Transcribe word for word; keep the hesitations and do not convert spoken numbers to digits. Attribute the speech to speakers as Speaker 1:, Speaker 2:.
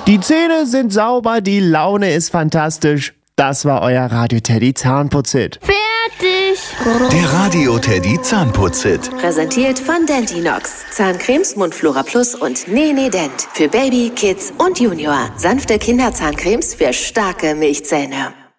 Speaker 1: Die Zähne sind sauber, die Laune ist fantastisch. Das war euer Radio Teddy Zahnputzhit.
Speaker 2: Fertig!
Speaker 3: Der Radio Teddy Zahnputzhit.
Speaker 4: Präsentiert von Dentinox. Zahncremes, Mundflora Plus und Nene Dent. Für Baby, Kids und Junior. Sanfte Kinderzahncremes für starke Milchzähne.